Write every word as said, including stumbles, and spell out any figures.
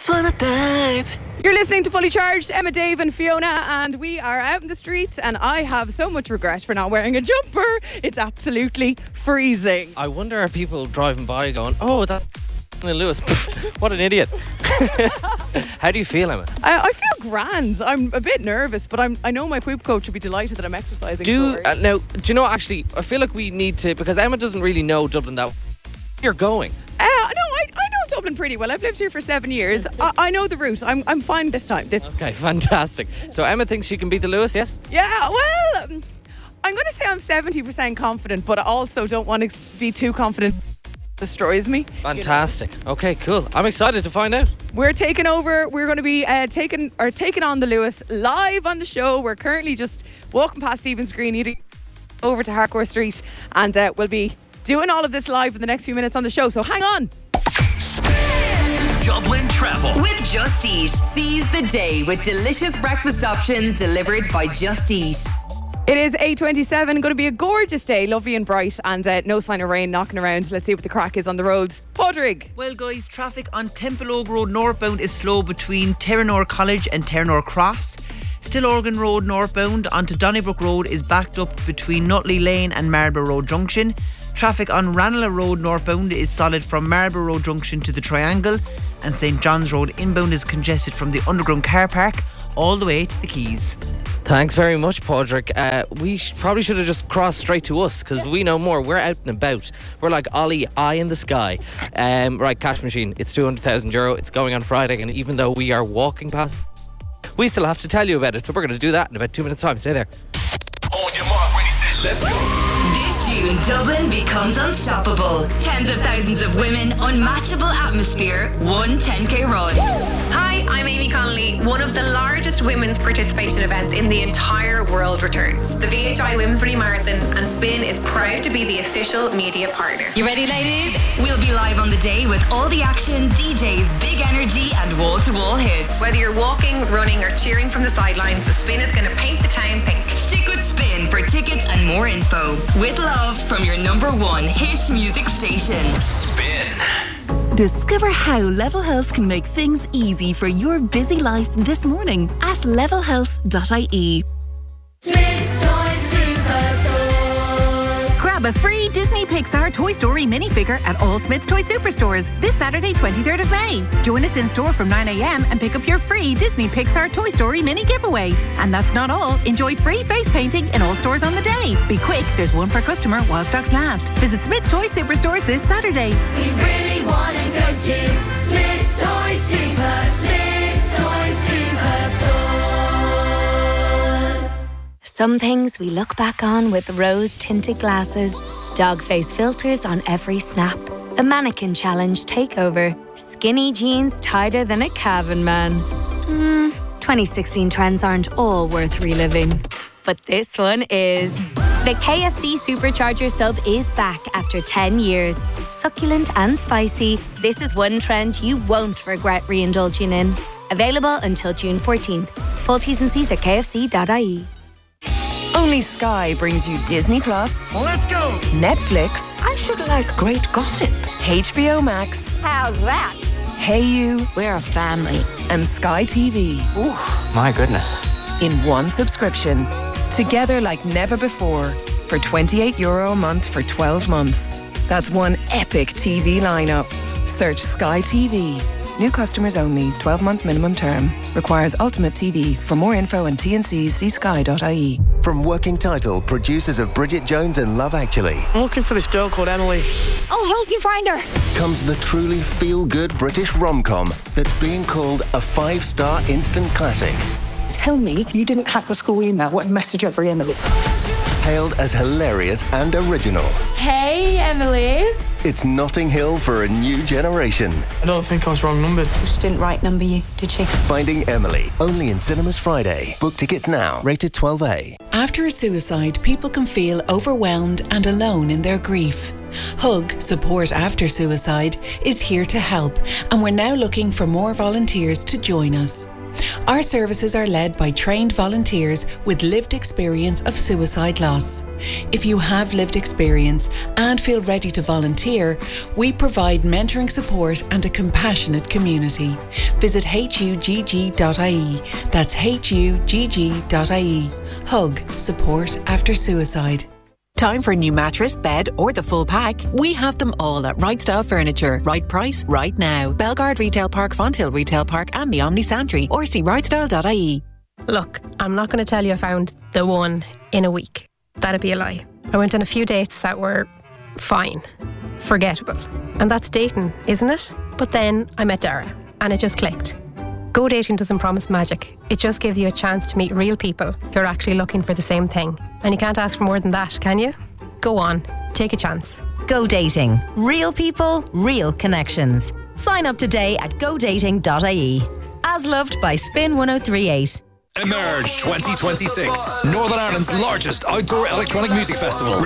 just wanna dive. You're listening to Fully Charged, Emma, Dave and Fiona, and we are out in the streets, and I have so much regret for not wearing a jumper. It's absolutely freezing. I wonder, are people driving by going, oh, that Lewis, what an idiot. How do you feel, Emma? I, I feel grand. I'm a bit nervous, but I'm, I know my poop coach will be delighted that I'm exercising. Do uh, now, do you know, actually, I feel like we need to, because Emma doesn't really know Dublin that you're going. Uh, no, I, I know Dublin pretty well. I've lived here for seven years. I, I know the route. I'm I'm fine this time. This Okay, fantastic. So Emma thinks she can beat the Lewis, yes? Yeah, well, um, I'm going to say I'm seventy percent confident, but I also don't want to be too confident. Destroys me. Fantastic. You know? Okay, cool. I'm excited to find out. We're taking over. We're going to be uh, taking or taking on the Lewis live on the show. We're currently just walking past Stephen's Green, eating over to Harcourt Street, and uh, we'll be doing all of this live in the next few minutes on the show. So hang on. Dublin Travel with Just Eat. Seize the day with delicious breakfast options delivered by Just Eat. It is eight twenty-seven, going to be a gorgeous day, lovely and bright, and uh, no sign of rain knocking around. Let's see what the crack is on the roads. Podrick. Well, guys, traffic on Temple Oak Road northbound is slow between Terranor College and Terranor Cross. Still Organ Road northbound onto Donnybrook Road is backed up between Nutley Lane and Marlborough Road Junction. Traffic on Ranelagh Road northbound is solid from Marlborough Road Junction to the Triangle, and St John's Road inbound is congested from the underground car park all the way to the Quays. Thanks very much, Podrick. Uh, we sh- probably should have just crossed straight to us, because we know more. We're out and about. We're like Ollie, eye in the sky. Um, right, cash machine. It's two hundred thousand euro. It's going on Friday, and even though we are walking past, we still have to tell you about it. So we're going to do that in about two minutes' time. Stay there. On your mark, ready, set, let's go. This June, Dublin becomes unstoppable. Tens of thousands of women, unmatchable atmosphere, one ten K run. Hi, I'm Amy Connolly. One of the largest women's participation events in the entire world returns. The V H I Women's Running Marathon, and Spin is proud to be the official media partner. You ready, ladies? We'll be live on the day with all the action, D Js, big energy and wall-to-wall hits. Whether you're walking, running or cheering from the sidelines, Spin is going to paint the town pink. Stick with Spin for tickets and more info. With love from your number one hit music station. Spin. Discover how Level Health can make things easy for your busy life this morning at level health dot I E. Smith's Toy Superstore. Grab a free Disney Pixar Toy Story minifigure at all Smith's Toy Superstores this Saturday, twenty-third of May. Join us in store from nine a.m. and pick up your free Disney Pixar Toy Story mini giveaway. And that's not all. Enjoy free face painting in all stores on the day. Be quick, there's one per customer while stocks last. Visit Smith's Toy Superstores this Saturday. We really want to go to Smith's Toy Super, Smith's Toy Superstores. Some things we look back on with rose-tinted glasses, dog face filters on every snap, a mannequin challenge takeover, skinny jeans tighter than a Calvin man. Hmm, twenty sixteen trends aren't all worth reliving. But this one is. The K F C Supercharger sub is back after ten years. Succulent and spicy, this is one trend you won't regret re-indulging in. Available until June fourteenth. Full T's and C's at k f c dot I e. Only Sky brings you Disney Plus. Let's go. Netflix. I should like great gossip. H B O Max. How's that? Hey You. We're a family. And Sky T V. Ooh, my goodness. In one subscription. Together like never before. For twenty-eight euro a month for twelve months. That's one epic T V lineup. Search Sky T V. New customers only. twelve-month minimum term. Requires Ultimate T V. For more info and T N Cs, see sky dot I E. From Working Title, producers of Bridget Jones and Love Actually. I'm looking for this girl called Emily. I'll help you find her. Comes the truly feel-good British rom-com that's being called a five-star instant classic. Tell me you didn't hack the school email and message every Emily. Hailed as hilarious and original. Hey, Emily's. It's Notting Hill for a new generation. I don't think I was wrong numbered. She didn't right number you, did she? Finding Emily, only in cinemas Friday. Book tickets now, rated twelve A. After a suicide, people can feel overwhelmed and alone in their grief. Hug, Support After Suicide, is here to help, and we're now looking for more volunteers to join us. Our services are led by trained volunteers with lived experience of suicide loss. If you have lived experience and feel ready to volunteer, we provide mentoring support and a compassionate community. Visit H U G G dot I E. That's H U G G dot I E. Hug. Support after suicide. Time for a new mattress, bed, or the full pack? We have them all at Right Style Furniture. Right price, right now. Belgard Retail Park, Fonthill Retail Park, and the Omni Santry. Or see right style dot I E. Look, I'm not going to tell you I found the one in a week. That'd be a lie. I went on a few dates that were fine, forgettable. And that's dating, isn't it? But then I met Dara, and it just clicked. Go dating doesn't promise magic. It just gives you a chance to meet real people who are actually looking for the same thing. And you can't ask for more than that, can you? Go on, take a chance. Go dating. Real people, real connections. Sign up today at go dating dot I E. As loved by Spin one oh three eight. Emerge twenty twenty-six, Northern Ireland's largest outdoor electronic music festival.